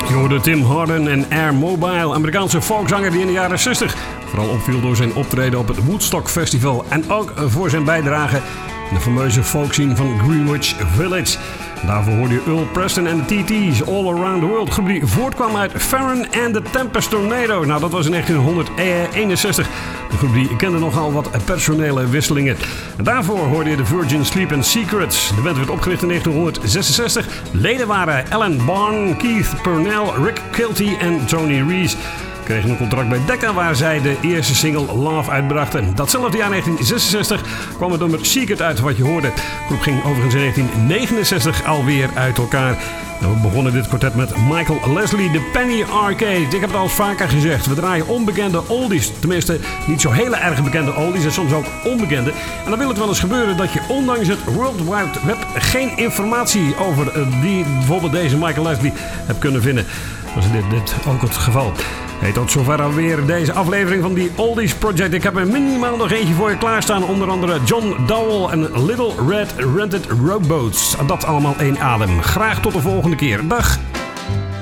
Je hoorde Tim Hardin en Air Mobile, Amerikaanse folkzanger die in de jaren 60 vooral opviel door zijn optreden op het Woodstock Festival en ook voor zijn bijdrage in de fameuze folkscene van Greenwich Village. Daarvoor hoorde je Earl Preston en de TT's, All Around the World, groep die voortkwam uit Farron and the Tempest Tornado. Nou, dat was in 1961. De groep die kende nogal wat personele wisselingen. En daarvoor hoorde je de Virgin Sleep and Secrets. De band werd opgericht in 1966. Leden waren Alan Barn, Keith Purnell, Rick Kilty en Tony Reese. Kregen een contract bij Decca waar zij de eerste single Love uitbrachten. Datzelfde jaar 1966 kwam het nummer Secret uit wat je hoorde. De groep ging overigens in 1969 alweer uit elkaar. En we begonnen dit kwartet met Michael Leslie, de Penny Arcade. Ik heb het al eens vaker gezegd, we draaien onbekende oldies. Tenminste, niet zo hele erg bekende oldies en soms ook onbekende. En dan wil het wel eens gebeuren dat je ondanks het World Wide Web geen informatie over bijvoorbeeld deze Michael Leslie hebt kunnen vinden. Dat is dit ook het geval. Hey, tot zover alweer deze aflevering van die Oldies Project. Ik heb er minimaal nog eentje voor je klaarstaan. Onder andere John Dowell en Little Red Rented Rowboats. Dat allemaal één adem. Graag tot de volgende keer. Dag!